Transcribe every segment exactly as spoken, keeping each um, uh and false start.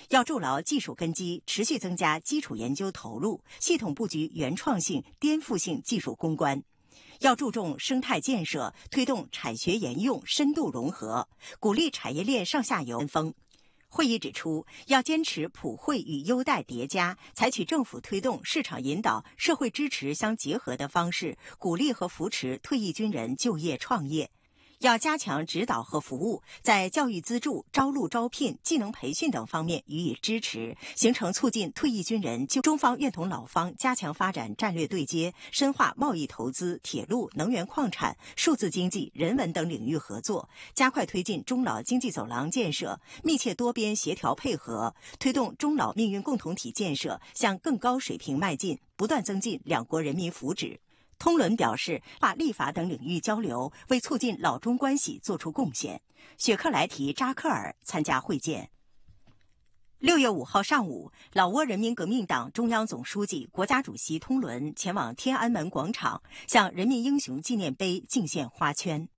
要筑牢技术根基，持续增加基础研究投入，系统布局原创性、颠覆性技术攻关。要注重生态建设，推动产学研用深度融合，鼓励产业链上下游分峰。会议指出，要坚持普惠与优待叠加，采取政府推动、市场引导、社会支持相结合的方式，鼓励和扶持退役军人就业创业。要加强指导和服务，在教育资助、招录招聘、技能培训等方面予以支持，形成促进退役军人就中方愿同老方加强发展战略对接，深化贸易投资、铁路、能源矿产、数字经济、人文等领域合作，加快推进中老经济走廊建设，密切多边协调配合，推动中老命运共同体建设向更高水平迈进，不断增进两国人民福祉。通伦表示，把立法等领域交流，为促进老中关系作出贡献。雪克莱提扎克尔参加会见。六月五号上午，老挝人民革命党中央总书记、国家主席通伦前往天安门广场，向人民英雄纪念碑敬献花圈。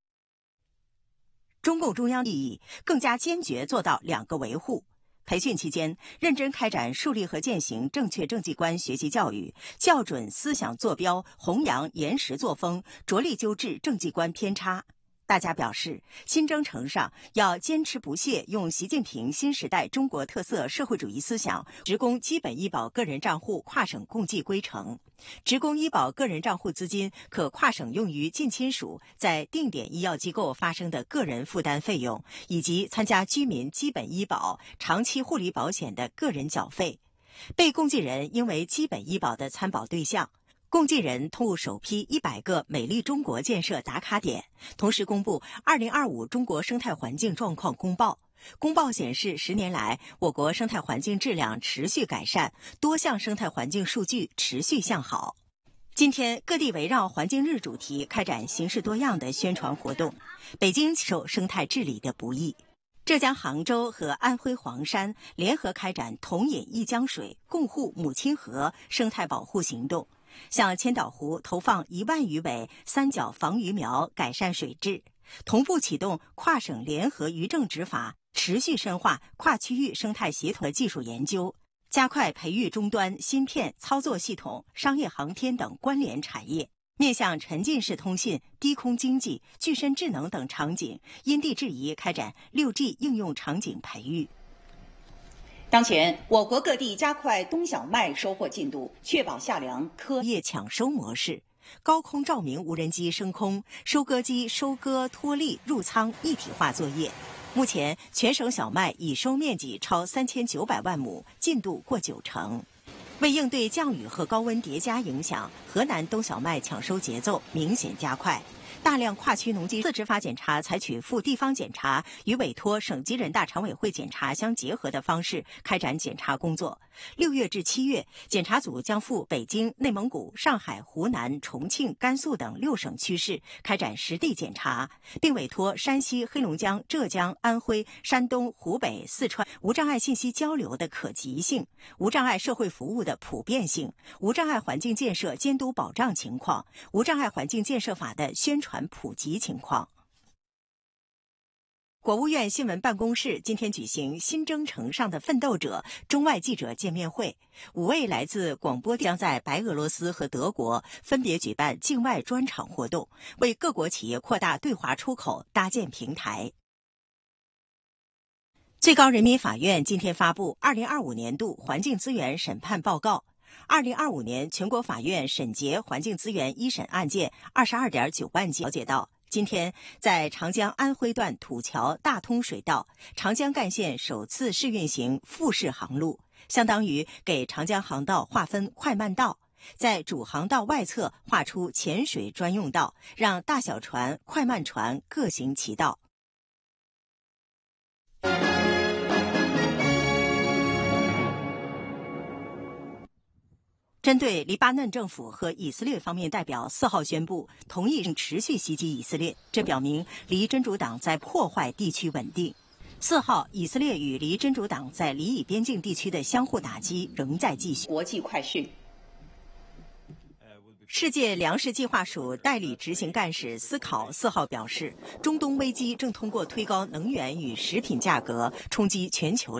中共中央意义更加坚决做到两个维护。培训期间，认真开展树立和践行正确政绩观学习教育，校准思想坐标，弘扬严实作风，着力纠治政绩观偏差。大家表示，新征程上要坚持不懈用习近平新时代中国特色社会主义思想，职工基本医保个人账户跨省共计规程。职工医保个人账户资金可跨省用于近亲属在定点医药机构发生的个人负担费用，以及参加居民基本医保、长期护理保险的个人缴费。被共计人应为基本医保的参保对象。共计人通过首批一百个美丽中国建设打卡点，同时公布二零二五中国生态环境状况公报。公报显示，十年来，我国生态环境质量持续改善，多项生态环境数据持续向好。今天，各地围绕环境日主题开展形式多样的宣传活动。北京受生态治理的不易。浙江杭州和安徽黄山联合开展同饮一江水，共护母亲河生态保护行动，向千岛湖投放一万余尾三角防鱼苗，改善水质。同步启动跨省联合渔政执法，持续深化跨区域生态协同技术研究，加快培育终端、芯片、操作系统、商业航天等关联产业，面向沉浸式通信、低空经济、具身智能等场景，因地制宜开展 六 G 应用场景培育。当前，我国各地加快冬小麦收获进度，确保夏粮科业抢收模式。高空照明无人机升空，收割机收割、脱粒、入仓一体化作业。目前，全省小麦已收面积超三千九百万亩，进度过九成。为应对降雨和高温叠加影响，河南冬小麦抢收节奏明显加快。大量跨区农机自执法检查采取赴地方检查与委托省级人大常委会检查相结合的方式开展检查工作。六月至七月，检查组将赴北京、内蒙古、上海、湖南、重庆、甘肃等六省区市开展实地检查，并委托山西、黑龙江、浙江、安徽、山东、湖北、四川无障碍信息交流的可及性、无障碍社会服务的普遍性、无障碍环境建设监督保障情况、无障碍环境建设法的宣传普及情况。国务院新闻办公室今天举行新征程上的奋斗者中外记者见面会，五位来自广播将在白俄罗斯和德国分别举办境外专场活动，为各国企业扩大对华出口搭建平台。最高人民法院今天发布二零二五年度环境资源审判报告。二零二五年全国法院审结环境资源一审案件二十二点九万件。了解到，今天在长江安徽段土桥大通水道，长江干线首次试运行复式航路，相当于给长江航道划分快慢道，在主航道外侧划出潜水专用道，让大小船、快慢船各行其道。针对黎巴嫩政府和以色列方面代表四号宣布同意持续袭击以色列，这表明黎真主党在破坏地区稳定。四号，以色列与黎真主党在黎以边境地区的相互打击仍在继续。国际快讯。世界粮食计划署代理执行干事斯考四号表示，中东危机正通过推高能源与食品价格冲击全球。